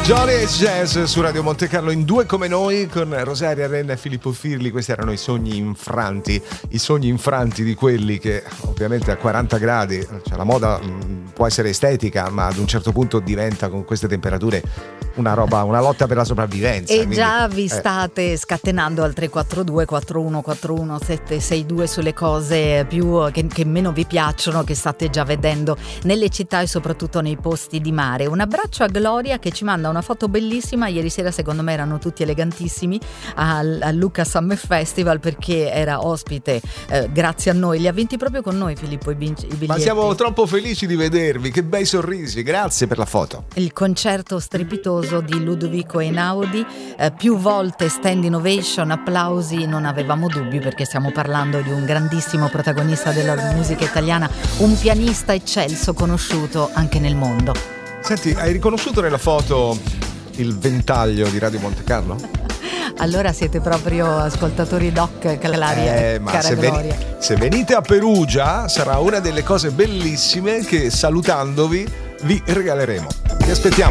Jolly e Jazz su Radio Monte Carlo in due come noi con Rosaria Renna e Filippo Firli. Questi erano i sogni infranti di quelli che ovviamente a 40 gradi, cioè la moda può essere estetica, ma ad un certo punto diventa con queste temperature una lotta per la sopravvivenza. E quindi, già vi state scatenando al 342 4141 762 sulle cose più che meno vi piacciono, che state già vedendo nelle città e soprattutto nei posti di mare. Un abbraccio a Gloria che ci manda una foto bellissima. Ieri sera secondo me erano tutti elegantissimi al Lucca Summer Festival, perché era ospite grazie a noi. Li ha vinti proprio con noi, Filippo, i biglietti. Ma siamo troppo felici di vedervi, che bei sorrisi, grazie per la foto. Il concerto strepitoso di Ludovico Einaudi, più volte standing ovation, applausi, non avevamo dubbi, perché stiamo parlando di un grandissimo protagonista della musica italiana, un pianista eccelso conosciuto anche nel mondo. Senti, hai riconosciuto nella foto il ventaglio di Radio Monte Carlo? Allora siete proprio ascoltatori doc, Claria, ma cara Gloria. se venite a Perugia sarà una delle cose bellissime che, salutandovi, vi regaleremo. Vi aspettiamo.